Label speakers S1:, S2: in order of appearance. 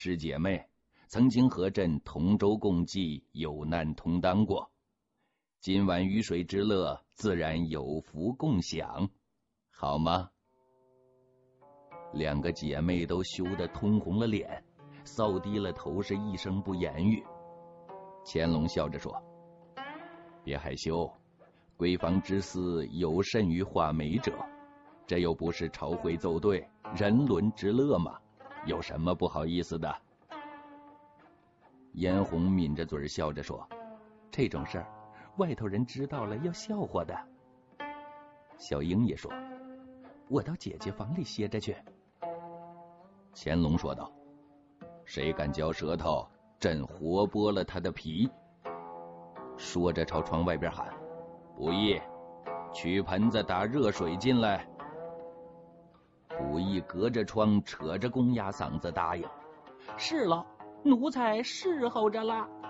S1: 师姐妹，曾经和朕同舟共济，有难同当过。今晚鱼水之乐，自然有福共享，好吗？两个姐妹都羞得通红了脸，扫低了头，是一声不言语。乾隆笑着说：“别害羞，闺房之事有甚于画眉者，这又不是朝会奏对，人伦之乐嘛，有什么不好意思的？”嫣红抿着嘴笑着说：“这种事儿，外头人知道了要笑话的。”小英也说：“我到姐姐房里歇着去。”乾隆说道：“谁敢嚼舌头，朕活剥了他的皮。”说着朝窗外边喊：“不义，取盆子打热水进来。”不义隔着窗扯着公鸭嗓子答应：“是了，奴才侍候着了。”